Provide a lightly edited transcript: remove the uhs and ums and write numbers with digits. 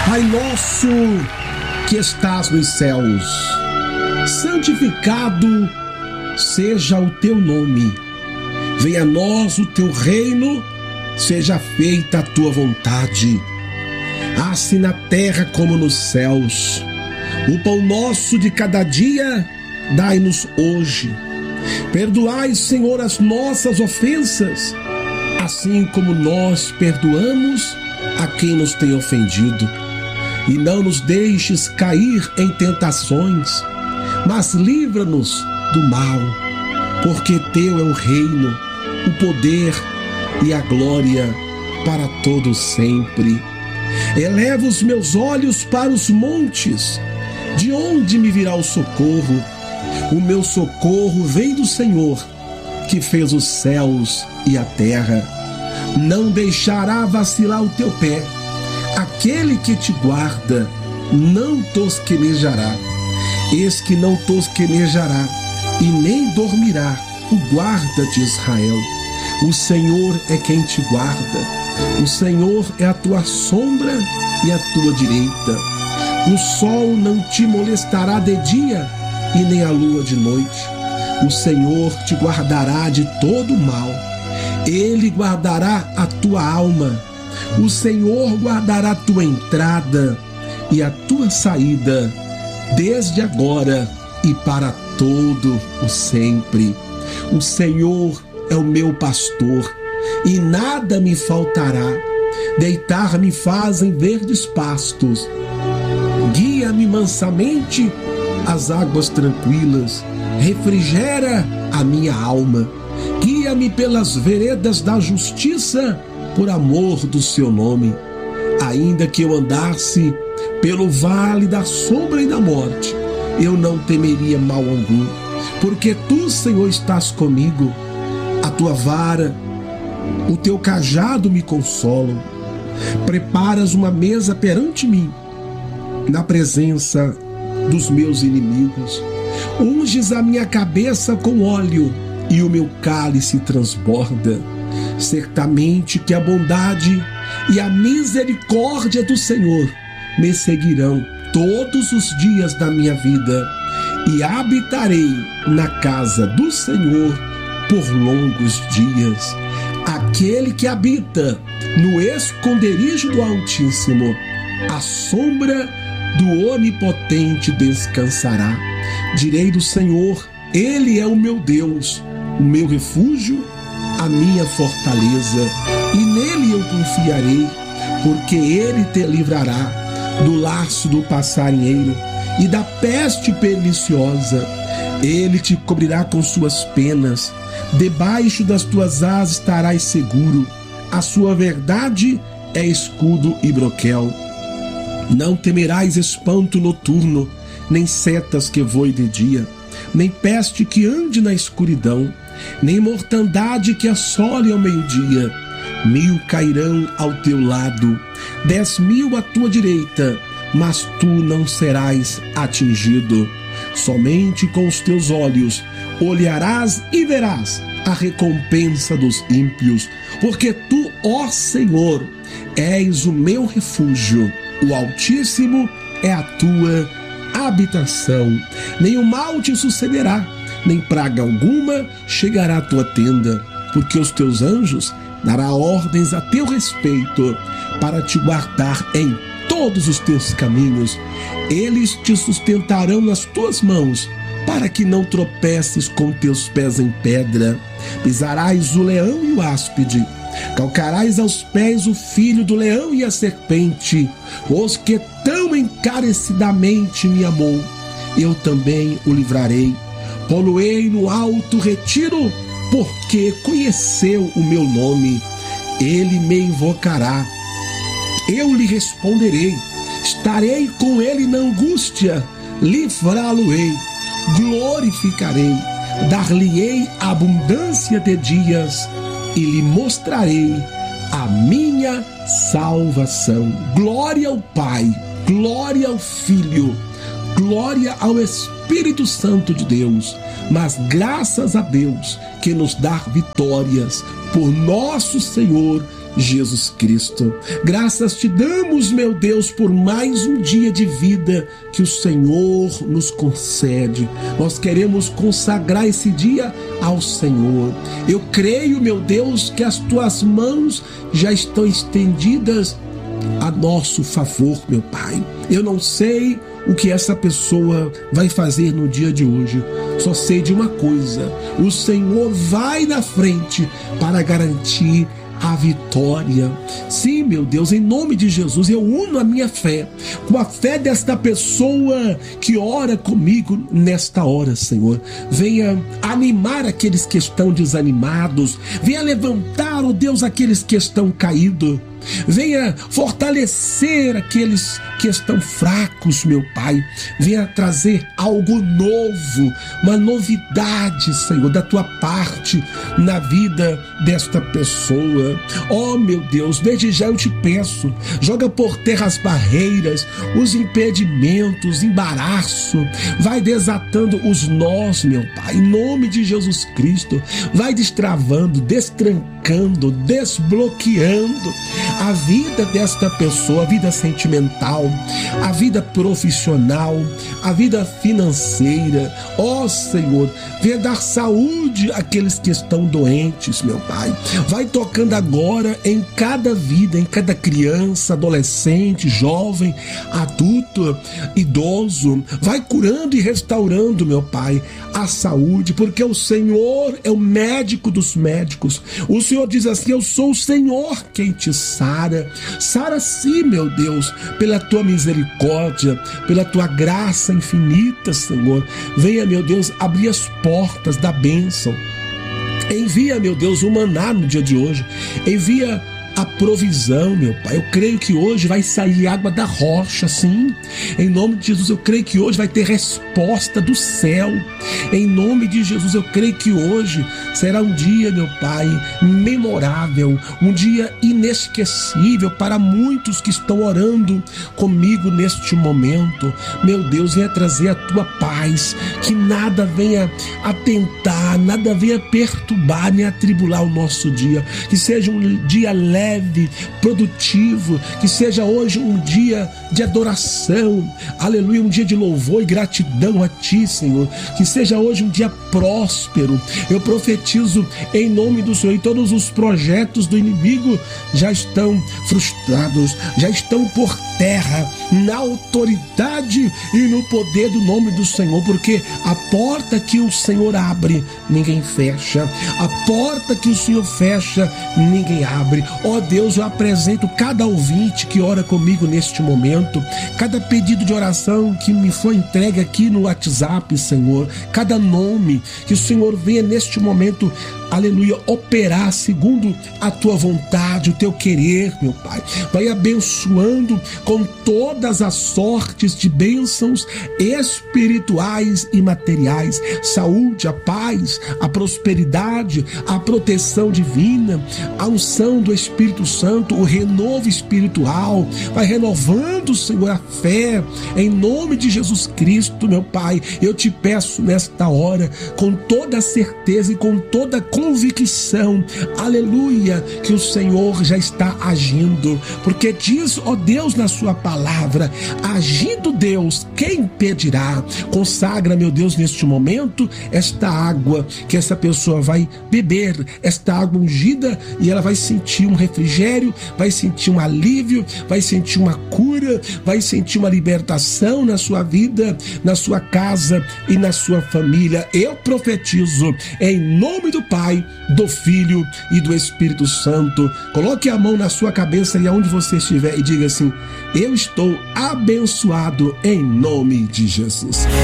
Pai nosso que estás nos céus, santificado seja o teu nome. Venha a nós o teu reino, seja feita a tua vontade, assim na terra como nos céus. O pão nosso de cada dia dai-nos hoje. Perdoai, Senhor, as nossas ofensas, assim como nós perdoamos a quem nos tem ofendido. E não nos deixes cair em tentações, mas livra-nos do mal, porque teu é o reino, o poder e a glória para todos sempre. Eleva os meus olhos para os montes, de onde me virá o socorro? O meu socorro vem do Senhor, que fez os céus e a terra. Não deixará vacilar o teu pé. Aquele que te guarda não tosquenejará. Eis que não tosquenejará e nem dormirá o guarda de Israel. O Senhor é quem te guarda. O Senhor é a tua sombra e a tua direita. O sol não te molestará de dia e nem a lua de noite. O Senhor te guardará de todo mal. Ele guardará a tua alma. O Senhor guardará a tua entrada e a tua saída, desde agora e para todo o sempre. O Senhor é o meu pastor, e nada me faltará. Deitar-me faz em verdes pastos. Guia-me mansamente às águas tranquilas. Refrigera a minha alma. Guia-me pelas veredas da justiça, por amor do seu nome. Ainda que eu andasse pelo vale da sombra e da morte, eu não temeria mal algum, porque tu, Senhor, estás comigo. A tua vara, o teu cajado me consolam. Preparas uma mesa perante mim, na presença dos meus inimigos. Unges a minha cabeça com óleo e o meu cálice transborda. Certamente que a bondade e a misericórdia do Senhor me seguirão todos os dias da minha vida, e habitarei na casa do Senhor por longos dias. Aquele que habita no esconderijo do Altíssimo, à sombra do Onipotente descansará. Direi do Senhor, Ele é o meu Deus, o meu refúgio, a minha fortaleza, e nele eu confiarei, porque ele te livrará do laço do passarinheiro e da peste perniciosa. Ele te cobrirá com suas penas, debaixo das tuas asas estarás seguro. A sua verdade é escudo e broquel. Não temerás espanto noturno, nem setas que voem de dia, nem peste que ande na escuridão, nem mortandade que assole ao meio-dia. 1000 cairão ao teu lado, 10.000 à tua direita, mas tu não serás atingido. Somente com os teus olhos olharás e verás a recompensa dos ímpios, porque tu, ó Senhor, és o meu refúgio, o Altíssimo é a tua habitação. Nenhum mal te sucederá, nem praga alguma chegará à tua tenda, porque os teus anjos dará ordens a teu respeito para te guardar em todos os teus caminhos. Eles te sustentarão nas tuas mãos, para que não tropeces com teus pés em pedra. Pisarás o leão e o áspide, calcarás aos pés o filho do leão e a serpente. Os que tão encarecidamente me amou, eu também o livrarei. Pô-lo-ei no alto retiro, porque conheceu o meu nome. Ele me invocará, eu lhe responderei. Estarei com ele na angústia, livrá-lo-ei, glorificarei, dar-lhe-ei abundância de dias e lhe mostrarei a minha salvação. Glória ao Pai, glória ao Filho, glória ao Espírito Santo de Deus. Mas graças a Deus que nos dá vitórias por nosso Senhor Jesus Cristo. Graças te damos, meu Deus, por mais um dia de vida que o Senhor nos concede. Nós queremos consagrar esse dia ao Senhor. Eu creio, meu Deus, que as tuas mãos já estão estendidas a nosso favor, meu Pai. Eu não sei o que essa pessoa vai fazer no dia de hoje. Só sei de uma coisa: o Senhor vai na frente para garantir a vitória. Sim, meu Deus, em nome de Jesus, eu uno a minha fé com a fé desta pessoa que ora comigo nesta hora, Senhor. Venha animar aqueles que estão desanimados, venha levantar, ó Deus, aqueles que estão caídos. Venha fortalecer aqueles que estão fracos, meu Pai. Venha trazer algo novo, uma novidade, Senhor, da tua parte na vida desta pessoa. Oh, meu Deus, desde já eu te peço, joga por terra as barreiras, os impedimentos, embaraço. Vai desatando os nós, meu Pai, em nome de Jesus Cristo. Vai destravando, destrancando, desbloqueando a vida desta pessoa, a vida sentimental, a vida profissional, a vida financeira. Ó Senhor, venha dar saúde àqueles que estão doentes, meu Pai. Vai tocando agora em cada vida, em cada criança, adolescente, jovem, adulto, idoso. Vai curando e restaurando, meu Pai, a saúde, porque o Senhor é o médico dos médicos. O Senhor diz assim: eu sou o Senhor quem te sara. Sara sim, meu Deus, pela tua misericórdia, pela tua graça infinita, Senhor. Venha, meu Deus, abrir as portas da bênção. Envia, meu Deus, o maná no dia de hoje. Envia a provisão, meu Pai. Eu creio que hoje vai sair água da rocha, sim. Em nome de Jesus, eu creio que hoje vai ter resposta do céu. Em nome de Jesus, eu creio que hoje será um dia, meu Pai, memorável, um dia inesquecível para muitos que estão orando comigo neste momento. Meu Deus, venha trazer a tua paz, que nada venha atentar, nada venha perturbar nem atribular o nosso dia. Que seja um dia leve, produtivo, que seja hoje um dia de adoração, aleluia, um dia de louvor e gratidão a Ti, Senhor. Que seja hoje um dia próspero. Eu profetizo em nome do Senhor, e todos os projetos do inimigo já estão frustrados, já estão por terra, na autoridade e no poder do nome do Senhor, porque a porta que o Senhor abre, ninguém fecha. A porta que o Senhor fecha, ninguém abre. Ó Deus, eu apresento cada ouvinte que ora comigo neste momento, cada pedido de oração que me foi entregue aqui no WhatsApp, Senhor, cada nome, que o Senhor venha neste momento, aleluia, operar segundo a tua vontade, o teu querer, meu Pai. Vai abençoando com todas as sortes de bênçãos espirituais e materiais, saúde, a paz, a prosperidade, a proteção divina, a unção do Espírito Santo, o renovo espiritual. Vai renovando, Senhor, a fé, em nome de Jesus Cristo, meu Pai. Eu te peço nesta hora, com toda a certeza e com toda a convicção, aleluia, que o Senhor já está agindo, porque diz, ó Deus, na sua palavra: agindo Deus, quem impedirá? Consagra, meu Deus, neste momento, esta água que essa pessoa vai beber, esta água ungida, e ela vai sentir um refrigério, vai sentir um alívio, vai sentir uma cura, vai sentir uma libertação na sua vida, na sua casa e na sua família. Eu profetizo em nome do Pai, do Filho e do Espírito Santo. Coloque a mão na sua cabeça e aonde você estiver e diga assim: eu estou abençoado em nome de Jesus.